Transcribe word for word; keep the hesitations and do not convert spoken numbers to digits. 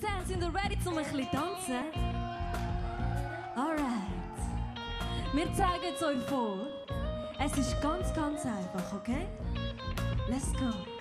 dance, sind ihr ready zum ein bisschen tanzen? Alright. Wir zeigen es euch vor. Es ist ganz, ganz einfach, okay? Let's go.